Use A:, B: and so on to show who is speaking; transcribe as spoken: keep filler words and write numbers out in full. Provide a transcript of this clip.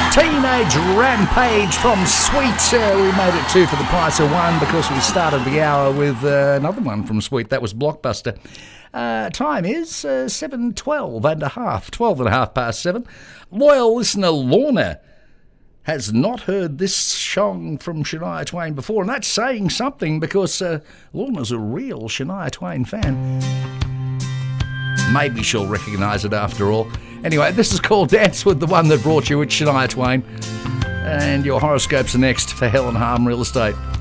A: Teenage Rampage from Sweet. Uh, we made it two for the price of one because we started the hour with uh, another one from Sweet. That was Blockbuster. Uh, time is uh, seven twelve and a half, twelve and a half past seven. Loyal listener Lorna has not heard this song from Shania Twain before, and that's saying something because uh, Lorna's a real Shania Twain fan. Maybe she'll recognise it after all. Anyway, this is called Dance with the One That Brought You with Shania Twain. And your horoscopes are next for Helen Harm Real Estate.